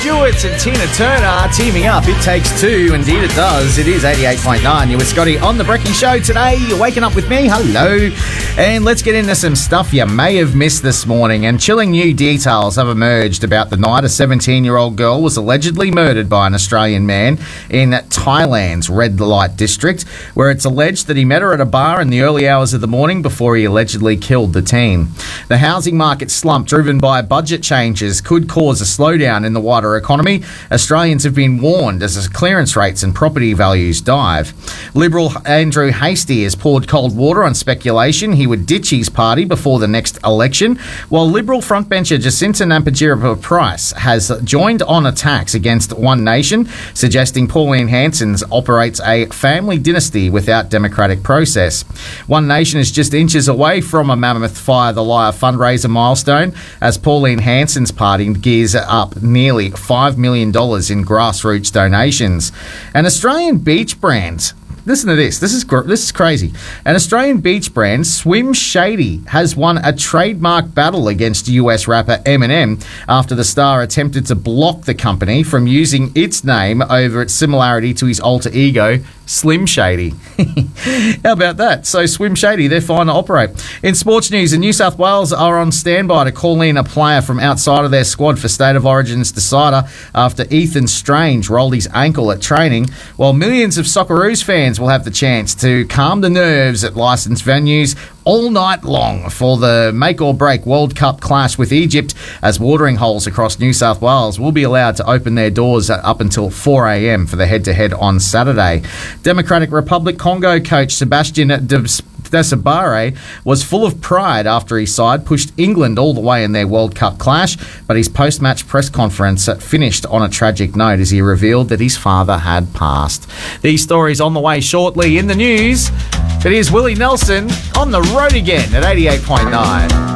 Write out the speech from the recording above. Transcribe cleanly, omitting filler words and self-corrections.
Stewart and Tina Turner teaming up. It takes two. Indeed it does. It is 88.9. You're with Scotty on The Brekkie Show today. You're waking up with me. Hello. And let's get into some stuff you may have missed this morning. And chilling new details have emerged about the night a 17-year-old girl was allegedly murdered by an Australian man in Thailand's red light district, where it's alleged that he met her at a bar in the early hours of the morning before he allegedly killed the teen. The housing market slump driven by budget changes could cause a slowdown in the wider economy. Australians have been warned as clearance rates and property values dive. Liberal Andrew Hastie has poured cold water on speculation he would ditch his party before the next election, while Liberal frontbencher Jacinta Nampijira-Price has joined on attacks against One Nation, suggesting Pauline Hanson operates a family dynasty without democratic process. One Nation is just inches away from a mammoth Fire the Liar fundraiser milestone as Pauline Hanson's party gears up nearly $5 million in grassroots donations. An Australian beach brand, listen to this. This is crazy. An Australian beach brand, Swim Shady, has won a trademark battle against US rapper Eminem after the star attempted to block the company from using its name over its similarity to his alter ego, Slim Shady. How about that? So Swim Shady, they're fine to operate. In sports news, the New South Wales are on standby to call in a player from outside of their squad for State of Origin's decider after Ethan Strange rolled his ankle at training, while millions of Socceroos fans will have the chance to calm the nerves at licensed venues all night long for the make-or-break World Cup clash with Egypt, as watering holes across New South Wales will be allowed to open their doors up until 4 a.m. for the head-to-head on Saturday. Democratic Republic Congo coach Sebastian Desabare was full of pride after his side pushed England all the way in their World Cup clash, but his post-match press conference finished on a tragic note as he revealed that his father had passed. These stories on the way shortly. In the news, it is Willie Nelson on the road again at 88.9.